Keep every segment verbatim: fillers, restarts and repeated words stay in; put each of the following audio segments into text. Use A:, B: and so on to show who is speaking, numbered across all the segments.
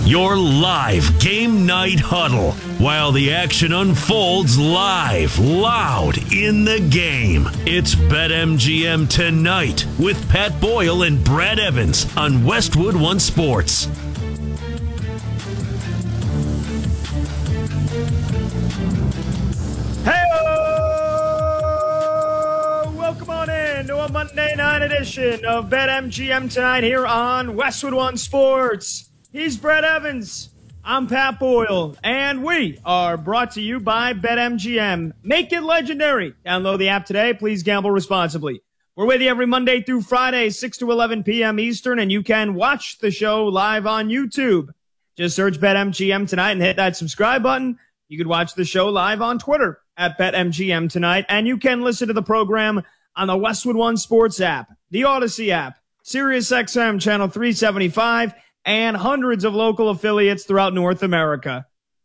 A: your live game night huddle while the action unfolds live, loud in the game. It's BetMGM Tonight with Pat Boyle and Brad Evans on Westwood One Sports.
B: Hey, welcome on in to a Monday night edition of BetMGM Tonight here on Westwood One Sports. He's Brad Evans. I'm Pat Boyle, and we are brought to you by BetMGM. Make it legendary. Download the app today. Please gamble responsibly. We're with you every Monday through Friday, six to eleven p.m. Eastern, and you can watch the show live on YouTube. Just search BetMGM Tonight and hit that subscribe button. You could watch the show live on Twitter at BetMGM Tonight, and you can listen to the program on the Westwood One Sports app, the Odyssey app, SiriusXM Channel three seventy-five, and hundreds of local affiliates throughout North America.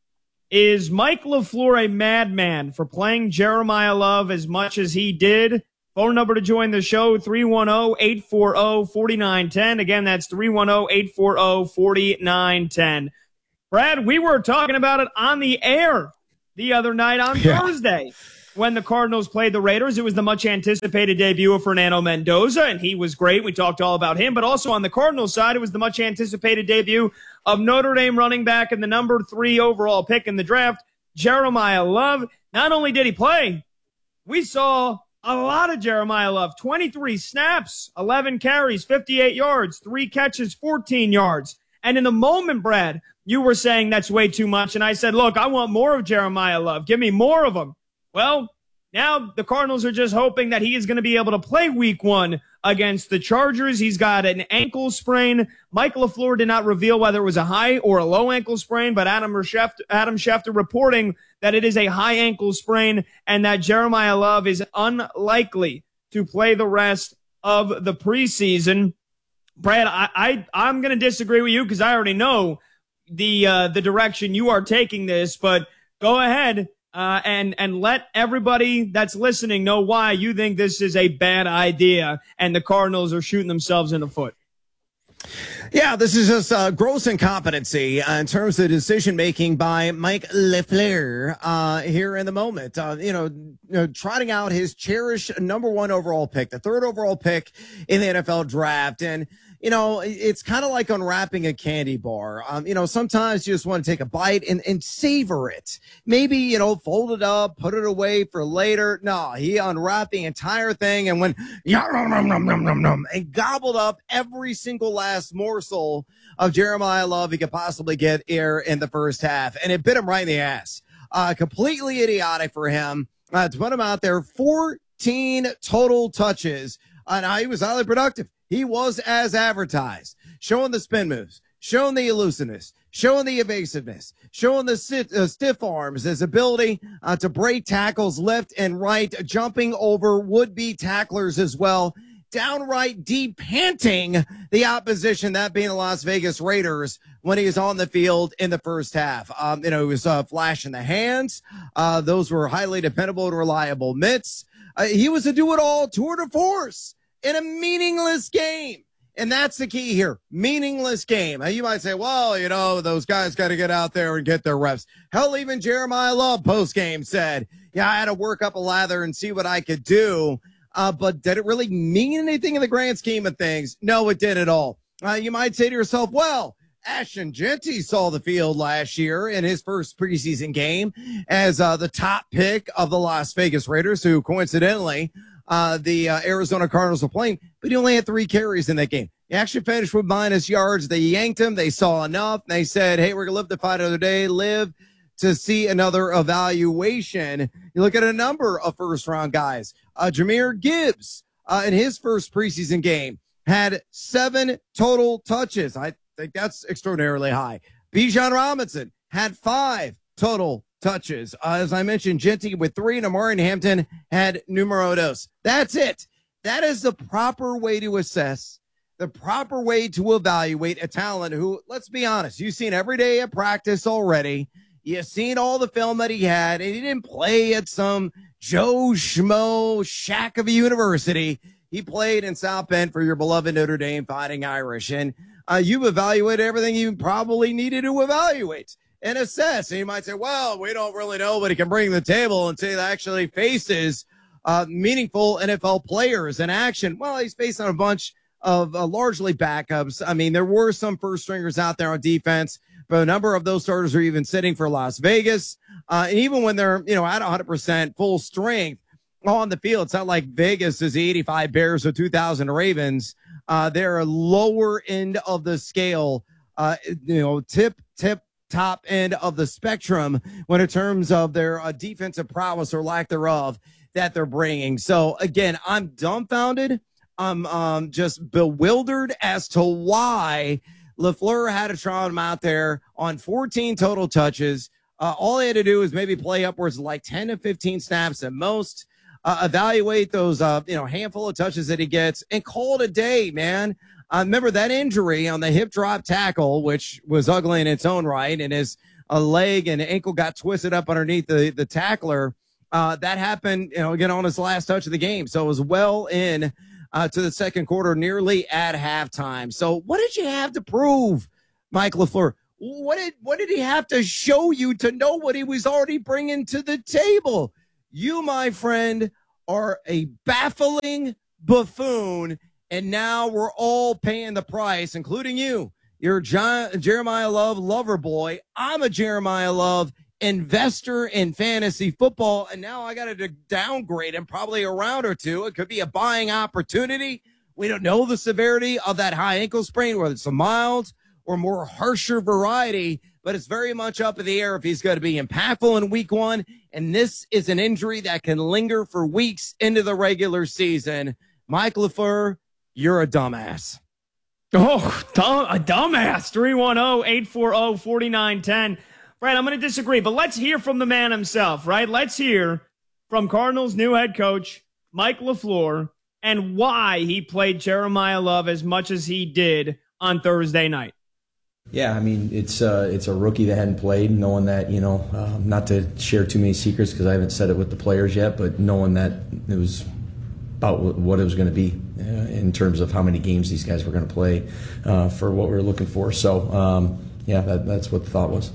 B: Is Mike LaFleur a madman for playing Jeremiah Love as much as he did? Phone number to join the show, three one zero, eight four zero, four nine one zero. Again, that's three one zero, eight four zero, four nine one zero. Brad, we were talking about it on the air the other night on yeah. Thursday. When the Cardinals played the Raiders, it was the much-anticipated debut of Fernando Mendoza, and he was great. We talked all about him. But also on the Cardinals side, it was the much-anticipated debut of Notre Dame running back and the number three overall pick in the draft, Jeremiah Love. Not only did he play, we saw a lot of Jeremiah Love. twenty-three snaps, eleven carries, fifty-eight yards, three catches, fourteen yards. And in the moment, Brad, you were saying that's way too much. And I said, look, I want more of Jeremiah Love. Give me more of him. Well, now the Cardinals are just hoping that he is going to be able to play week one against the Chargers. He's got an ankle sprain. Mike LaFleur did not reveal whether it was a high or a low ankle sprain, but Adam Schefter, Adam Schefter reporting that it is a high ankle sprain and that Jeremiah Love is unlikely to play the rest of the preseason. Brad, I, I, I'm going to disagree with you because I already know the uh, the direction you are taking this, but go ahead. Uh, and, and let everybody that's listening know why you think this is a bad idea and the Cardinals are shooting themselves in the foot.
C: Yeah, this is just uh, gross incompetency uh, in terms of decision-making by Mike LaFleur uh, here in the moment. Uh, you know, you know, trotting out his cherished number one overall pick, the third overall pick in the N F L draft. And, you know, it's kind of like unwrapping a candy bar. Um, you know, sometimes you just want to take a bite and, and savor it. Maybe, you know, fold it up, put it away for later. No, he unwrapped the entire thing and went, yum, yum, yum, yum, yum, yum, and gobbled up every single last morsel of Jeremiah Love he could possibly get here in the first half. And it bit him right in the ass. Uh, completely idiotic for him uh, to put him out there. fourteen total touches. Uh, now, he was highly productive. He was as advertised, showing the spin moves, showing the elusiveness, showing the evasiveness, showing the sit, uh, stiff arms, his ability uh, to break tackles left and right, jumping over would-be tacklers as well, downright depanting the opposition, that being the Las Vegas Raiders, when he was on the field in the first half. Um, you know, he was uh, flashing the hands. Uh, those were highly dependable and reliable mitts. Uh, he was a do-it-all tour de force in a meaningless game. And that's the key here. Meaningless game. Now, you might say, well, you know, those guys got to get out there and get their reps. Hell, even Jeremiah Love post-game said, yeah, I had to work up a lather and see what I could do. Uh, but did it really mean anything in the grand scheme of things? No, it didn't at all. Uh, you might say to yourself, well, Ashton Jeanty saw the field last year in his first preseason game as uh, the top pick of the Las Vegas Raiders, who coincidentally uh, the uh, Arizona Cardinals were playing, but he only had three carries in that game. He actually finished with minus yards. They yanked him. They saw enough. They said, hey, we're going to live to fight another day, live to see another evaluation. You look at a number of first-round guys. Uh, Jahmyr Gibbs, uh, in his first preseason game, had seven total touches. I think that's extraordinarily high. Bijan Robinson had five total touches. Uh, as I mentioned, Jeanty with three, and Amari Hampton had numero dos. That's it. That is the proper way to assess, the proper way to evaluate a talent who, let's be honest, you've seen every day at practice already. You've seen all the film that he had, and he didn't play at some Joe Schmo shack of a university. He played in South Bend for your beloved Notre Dame Fighting Irish. And uh, you've evaluated everything you probably needed to evaluate and assess. And you might say, well, we don't really know what he can bring to the table until he actually faces uh, meaningful N F L players in action. Well, he's facing a bunch of uh, largely backups. I mean, there were some first stringers out there on defense, but a number of those starters are even sitting for Las Vegas. Uh, and even when they're, you know, at one hundred percent full strength on the field, it's not like Vegas is the eighty-five Bears or two thousand Ravens. Uh, they're a lower end of the scale, uh, you know, tip, tip, top end of the spectrum when in terms of their uh, defensive prowess or lack thereof that they're bringing. So again, I'm dumbfounded. I'm um, just bewildered as to why LaFleur had to try him out there on fourteen total touches. Uh, all he had to do is maybe play upwards of like ten to fifteen snaps at most, uh, evaluate those, uh, you know, handful of touches that he gets and call it a day, man. I uh, remember that injury on the hip drop tackle, which was ugly in its own right, and his uh, leg and ankle got twisted up underneath the, the tackler. Uh, that happened, you know, again on his last touch of the game. So it was well in Uh, to the second quarter, nearly at halftime. So what did you have to prove, Mike LaFleur? What did, what did he have to show you to know what he was already bringing to the table? You, my friend, are a baffling buffoon, and now we're all paying the price, including you. You're John, Jeremiah Love lover boy. I'm a Jeremiah Love investor in fantasy football, and now I got to downgrade him probably a round or two. It could be a buying opportunity. We don't know the severity of that high ankle sprain, whether it's a mild or more harsher variety, but it's very much up in the air if he's going to be impactful in week one. And this is an injury that can linger for weeks into the regular season. Mike LaFleur, you're a dumbass.
B: Oh, dumb, a dumbass. three one zero, eight four zero, four nine one zero. Right, I'm going to disagree, but let's hear from the man himself, right? Let's hear from Cardinals' new head coach, Mike LaFleur, and why he played Jeremiah Love as much as he did on Thursday night.
D: Yeah, I mean, it's uh, it's a rookie that hadn't played, knowing that, you know, uh, not to share too many secrets because I haven't said it with the players yet, but knowing that it was about what it was going to be uh, in terms of how many games these guys were going to play uh, for what we were looking for. So, um, yeah, that, that's what the thought was.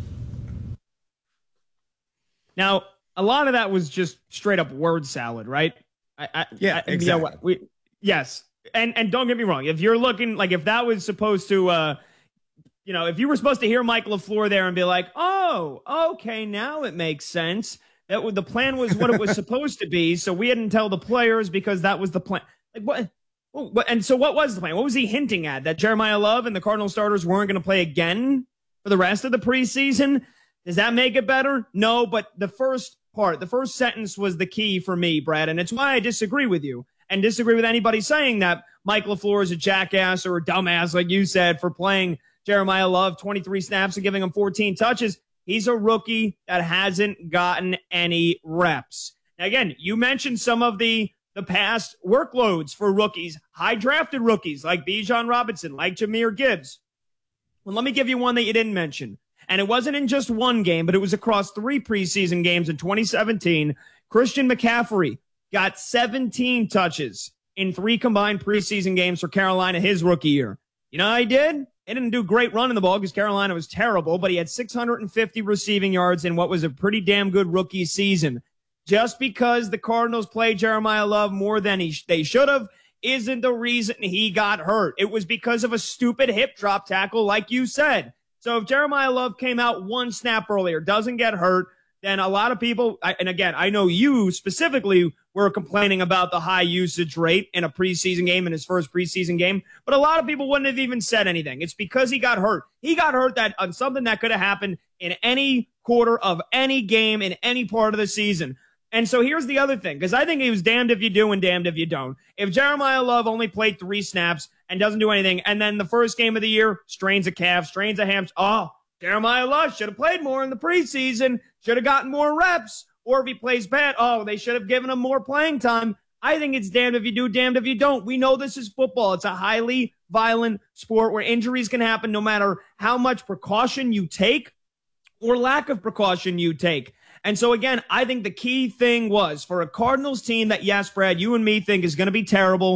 B: Now, a lot of that was just straight up word salad, right? I, I,
C: yeah,
B: I,
C: exactly.
B: You know what, we, yes. And and don't get me wrong. If you're looking, like if that was supposed to, uh, you know, if you were supposed to hear Mike LaFleur there and be like, oh, okay, now it makes sense. That would, the plan was what it was supposed to be. So we didn't tell the players because that was the plan. Like what? What? And so what was the plan? What was he hinting at? That Jeremiah Love and the Cardinal starters weren't going to play again for the rest of the preseason? Does that make it better? No, but the first part, the first sentence was the key for me, Brad, and it's why I disagree with you and disagree with anybody saying that Mike LaFleur is a jackass or a dumbass, like you said, for playing Jeremiah Love twenty-three snaps and giving him fourteen touches. He's a rookie that hasn't gotten any reps. Now, again, you mentioned some of the, the past workloads for rookies, high-drafted rookies like Bijan Robinson, like Jahmyr Gibbs. Well, let me give you one that you didn't mention. And it wasn't in just one game, but it was across three preseason games in twenty seventeen. Christian McCaffrey got seventeen touches in three combined preseason games for Carolina his rookie year. You know how he did? He didn't do great running the ball because Carolina was terrible, but he had six hundred fifty receiving yards in what was a pretty damn good rookie season. Just because the Cardinals played Jeremiah Love more than he, they should have isn't the reason he got hurt. It was because of a stupid hip drop tackle, like you said. So if Jeremiah Love came out one snap earlier, doesn't get hurt, then a lot of people, and again, I know you specifically were complaining about the high usage rate in a preseason game, in his first preseason game, but a lot of people wouldn't have even said anything. It's because he got hurt. He got hurt that on something that could have happened in any quarter of any game in any part of the season. And so here's the other thing, because I think he was damned if you do and damned if you don't. If Jeremiah Love only played three snaps and doesn't do anything, and then the first game of the year strains a calf, strains a hamstring, oh, Jeremiah Love should have played more in the preseason, should have gotten more reps. Or if he plays bad, oh, they should have given him more playing time. I think it's damned if you do, damned if you don't. We know this is football. It's a highly violent sport where injuries can happen no matter how much precaution you take or lack of precaution you take. And so, again, I think the key thing was for a Cardinals team that, yes, Brad, you and me think is going to be terrible,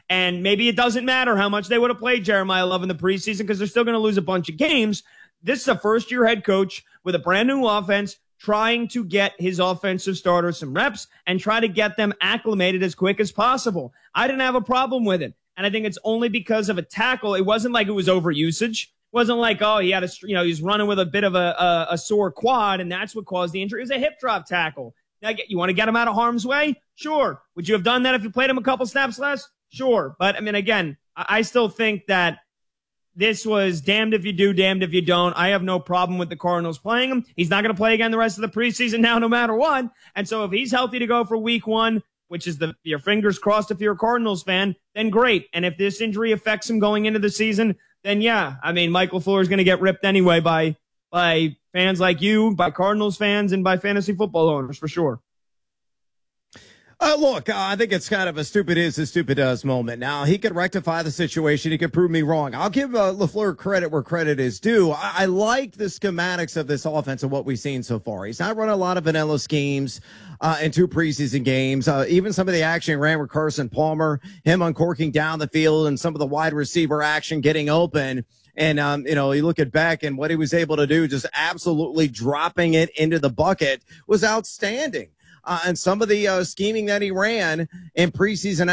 B: And maybe it doesn't matter how much they would have played Jeremiah Love in the preseason because they're still going to lose a bunch of games. This is a first-year head coach with a brand new offense trying to get his offensive starters some reps and try to get them acclimated as quick as possible. I didn't have a problem with it. And I think it's only because of a tackle. It wasn't like it was overusage. It wasn't like, oh, he had a, you know, he's running with a bit of a, a, a sore quad, and that's what caused the injury. It was a hip drop tackle. Now, you want to get him out of harm's way? Sure. Would you have done that if you played him a couple snaps less? Sure. But, I mean, again, I, I still think that this was damned if you do, damned if you don't. I have no problem with the Cardinals playing him. He's not going to play again the rest of the preseason now, no matter what. And so if he's healthy to go for week one, which is the your fingers crossed if you're a Cardinals fan, then great. And if this injury affects him going into the season, then yeah, I mean, Mike LaFleur is going to get ripped anyway by by fans like you, by Cardinals fans, and by fantasy football owners for sure.
C: Uh, look, uh, I think it's kind of a stupid is as stupid does moment. Now, he could rectify the situation. He could prove me wrong. I'll give uh, LaFleur credit where credit is due. I, I like the schematics of this offense and what we've seen so far. He's not running a lot of vanilla schemes uh, in two preseason games. Uh, even some of the action he ran with Carson Palmer, him uncorking down the field, and some of the wide receiver action getting open. And, um, you know, you look at Beck and what he was able to do, just absolutely dropping it into the bucket was outstanding. Uh, and some of the uh, scheming that he ran in preseason